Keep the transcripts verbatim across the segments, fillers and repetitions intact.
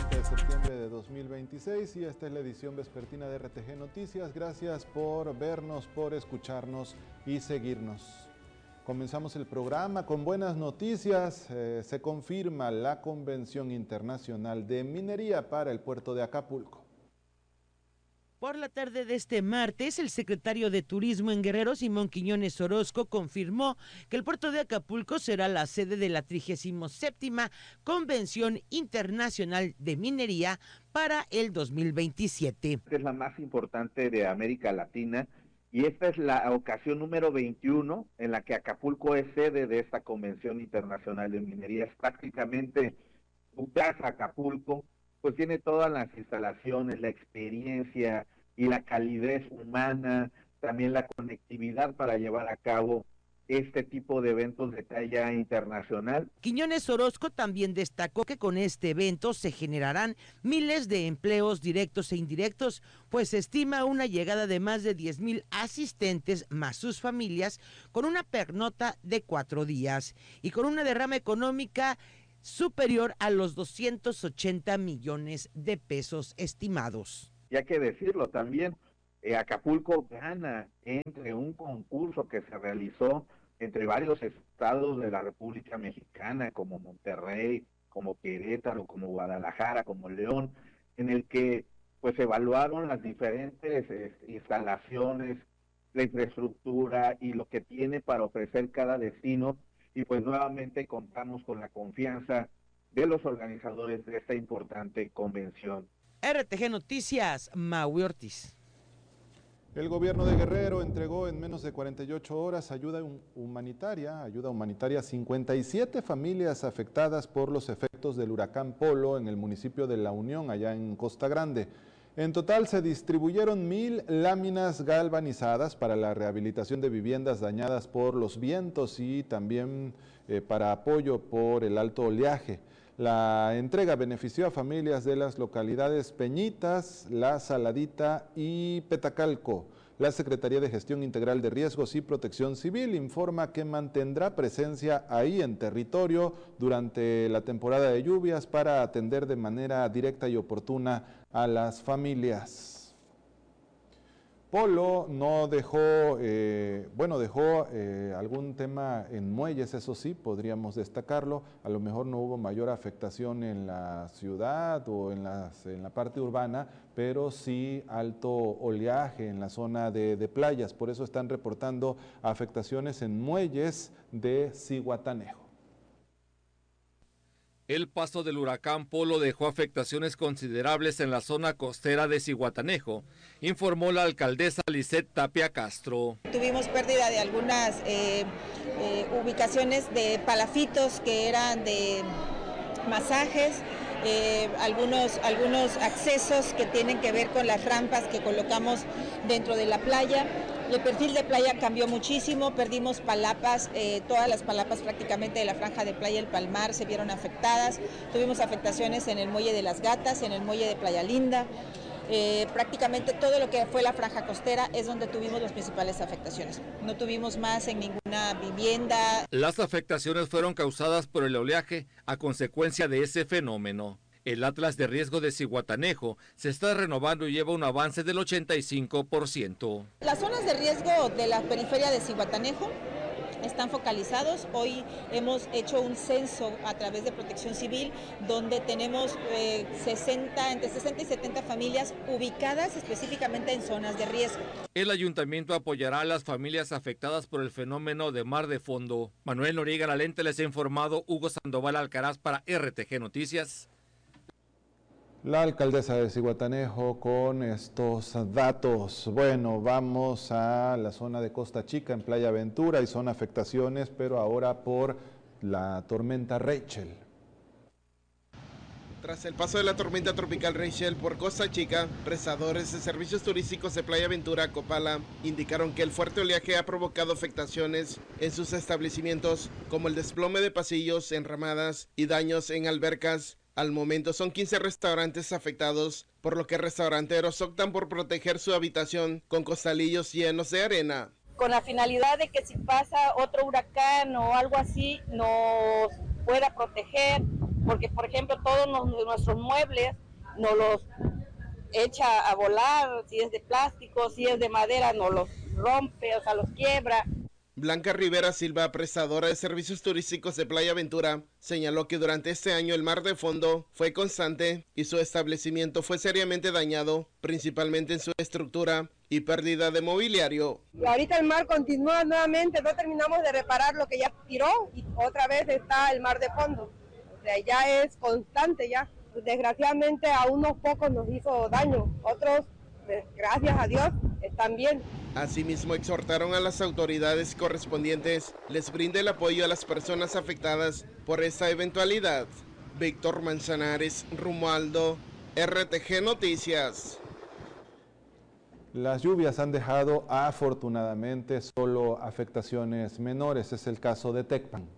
veinte de septiembre de dos mil veintiséis y esta es la edición vespertina de R T G Noticias. Gracias por vernos, por escucharnos y seguirnos. Comenzamos el programa con buenas noticias. Eh, se confirma la Convención Internacional de Minería para el puerto de Acapulco. Por la tarde de este martes, el secretario de Turismo en Guerrero, Simón Quiñones Orozco, confirmó que el puerto de Acapulco será la sede de la trigésima séptima Convención Internacional de Minería para el dos mil veintisiete. Es la más importante de América Latina y esta es la ocasión número veintiuno en la que Acapulco es sede de esta Convención Internacional de Minería. Es prácticamente tu casa, Acapulco. Pues tiene todas las instalaciones, la experiencia y la calidez humana, también la conectividad para llevar a cabo este tipo de eventos de talla internacional. Quiñones Orozco también destacó que con este evento se generarán miles de empleos directos e indirectos, pues se estima una llegada de más de diez mil asistentes más sus familias con una pernota de cuatro días y con una derrama económica superior a los doscientos ochenta millones de pesos estimados. Y hay que decirlo también, eh, Acapulco gana entre un concurso que se realizó entre varios estados de la República Mexicana, como Monterrey, como Querétaro, como Guadalajara, como León, en el que pues evaluaron las diferentes eh, instalaciones, la infraestructura y lo que tiene para ofrecer cada destino. Y pues nuevamente contamos con la confianza de los organizadores de esta importante convención. R T G Noticias, Maui Ortiz. El gobierno de Guerrero entregó en menos de cuarenta y ocho horas ayuda humanitaria, ayuda humanitaria a cincuenta y siete familias afectadas por los efectos del huracán Polo en el municipio de La Unión, allá en Costa Grande. En total se distribuyeron mil láminas galvanizadas para la rehabilitación de viviendas dañadas por los vientos y también eh, para apoyo por el alto oleaje. La entrega benefició a familias de las localidades Peñitas, La Saladita y Petacalco. La Secretaría de Gestión Integral de Riesgos y Protección Civil informa que mantendrá presencia ahí en territorio durante la temporada de lluvias para atender de manera directa y oportuna a las familias. Polo no dejó, eh, bueno, dejó eh, algún tema en muelles, eso sí, podríamos destacarlo. A lo mejor no hubo mayor afectación en la ciudad o en, las, en la parte urbana, pero sí alto oleaje en la zona de, de playas. Por eso están reportando afectaciones en muelles de Zihuatanejo. El paso del huracán Polo dejó afectaciones considerables en la zona costera de Zihuatanejo, informó la alcaldesa Lisette Tapia Castro. Tuvimos pérdida de algunas eh, eh, ubicaciones de palafitos que eran de masajes, eh, algunos, algunos accesos que tienen que ver con las rampas que colocamos dentro de la playa. El perfil de playa cambió muchísimo, perdimos palapas, eh, todas las palapas prácticamente de la franja de playa El Palmar se vieron afectadas, tuvimos afectaciones en el muelle de Las Gatas, en el muelle de Playa Linda, eh, prácticamente todo lo que fue la franja costera es donde tuvimos las principales afectaciones. No tuvimos más en ninguna vivienda. Las afectaciones fueron causadas por el oleaje a consecuencia de ese fenómeno. El Atlas de Riesgo de Zihuatanejo se está renovando y lleva un avance del ochenta y cinco por ciento. Las zonas de riesgo de la periferia de Zihuatanejo están focalizados. Hoy hemos hecho un censo a través de Protección Civil donde tenemos eh, sesenta, entre sesenta y setenta familias ubicadas específicamente en zonas de riesgo. El ayuntamiento apoyará a las familias afectadas por el fenómeno de mar de fondo. Manuel Noriega Lalente les ha informado, Hugo Sandoval Alcaraz para R T G Noticias. La alcaldesa de Zihuatanejo con estos datos. Bueno, vamos a la zona de Costa Chica en Playa Ventura y son afectaciones, pero ahora por la tormenta Rachel. Tras el paso de la tormenta tropical Rachel por Costa Chica, prestadores de servicios turísticos de Playa Ventura, Copala, indicaron que el fuerte oleaje ha provocado afectaciones en sus establecimientos, como el desplome de pasillos, enramadas y daños en albercas. Al momento son quince restaurantes afectados, por lo que restauranteros optan por proteger su habitación con costalillos llenos de arena. Con la finalidad de que si pasa otro huracán o algo así, nos pueda proteger porque por ejemplo todos nos, nuestros muebles nos los echa a volar, si es de plástico, si es de madera nos los rompe, o sea, los quiebra. Blanca Rivera Silva, prestadora de servicios turísticos de Playa Ventura, señaló que durante este año el mar de fondo fue constante y su establecimiento fue seriamente dañado, principalmente en su estructura y pérdida de mobiliario. Y ahorita el mar continúa nuevamente, no terminamos de reparar lo que ya tiró y otra vez está el mar de fondo. O sea, ya es constante ya. Desgraciadamente a unos pocos nos hizo daño, otros, gracias a Dios, están bien. Asimismo, exhortaron a las autoridades correspondientes les brinde el apoyo a las personas afectadas por esta eventualidad. Víctor Manzanares, Romualdo, R T G Noticias. Las lluvias han dejado afortunadamente solo afectaciones menores, es el caso de Tecpan.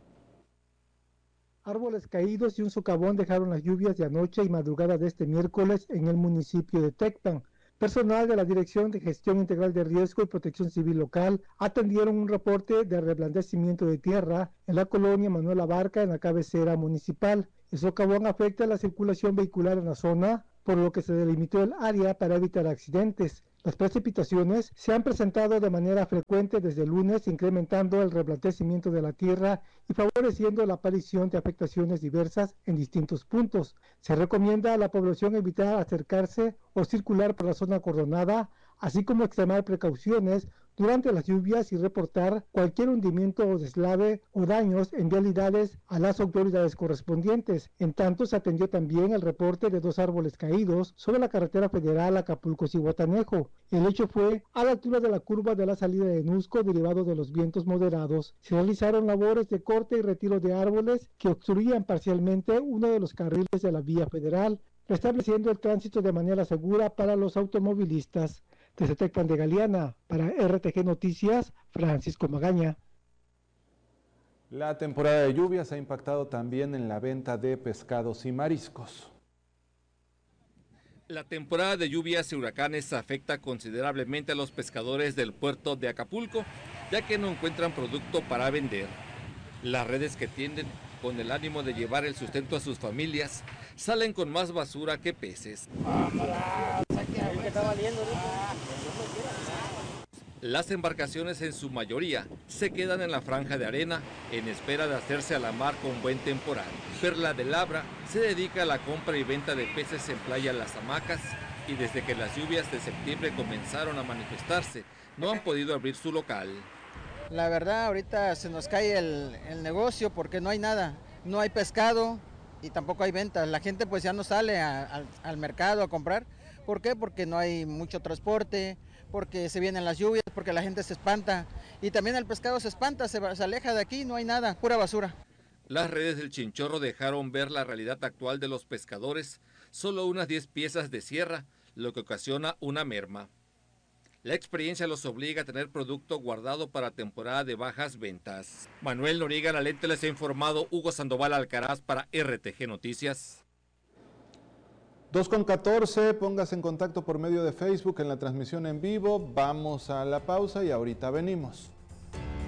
Árboles caídos y un socavón dejaron las lluvias de anoche y madrugada de este miércoles en el municipio de Tecpan. Personal de la Dirección de Gestión Integral de Riesgo y Protección Civil Local atendieron un reporte de reblandecimiento de tierra en la colonia Manuel Abarca, en la cabecera municipal. El socavón afecta la circulación vehicular en la zona, por lo que se delimitó el área para evitar accidentes. Las precipitaciones se han presentado de manera frecuente desde el lunes, incrementando el reblandecimiento de la tierra y favoreciendo la aparición de afectaciones diversas en distintos puntos. Se recomienda a la población evitar acercarse o circular por la zona acordonada, así como extremar precauciones durante las lluvias y reportar cualquier hundimiento o deslave o daños en vialidades a las autoridades correspondientes. En tanto, se atendió también el reporte de dos árboles caídos sobre la carretera federal Acapulco-Zihuatanejo. El hecho fue a la altura de la curva de la salida de Nusco, derivado de los vientos moderados. Se realizaron labores de corte y retiro de árboles que obstruían parcialmente uno de los carriles de la vía federal, restableciendo el tránsito de manera segura para los automovilistas. Desde Tecpan de Galeana, para R T G Noticias, Francisco Magaña. La temporada de lluvias ha impactado también en la venta de pescados y mariscos. La temporada de lluvias y huracanes afecta considerablemente a los pescadores del puerto de Acapulco, ya que no encuentran producto para vender. Las redes que tienden con el ánimo de llevar el sustento a sus familias salen con más basura que peces. Las embarcaciones en su mayoría se quedan en la franja de arena en espera de hacerse a la mar con buen temporal. Perla de Labra se dedica a la compra y venta de peces en Playa Las Hamacas y desde que las lluvias de septiembre comenzaron a manifestarse, no han podido abrir su local. La verdad, ahorita se nos cae el, el negocio porque no hay nada, no hay pescado y tampoco hay ventas. La gente pues ya no sale a, a, al mercado a comprar. ¿Por qué? Porque no hay mucho transporte, porque se vienen las lluvias, porque la gente se espanta y también el pescado se espanta, se, se aleja de aquí, no hay nada, pura basura. Las redes del Chinchorro dejaron ver la realidad actual de los pescadores, solo unas diez piezas de sierra, lo que ocasiona una merma. La experiencia los obliga a tener producto guardado para temporada de bajas ventas. Manuel Noriega Lalente les ha informado, Hugo Sandoval Alcaraz para R T G Noticias. dos con catorce, póngase en contacto por medio de Facebook en la transmisión en vivo. Vamos a la pausa y ahorita venimos.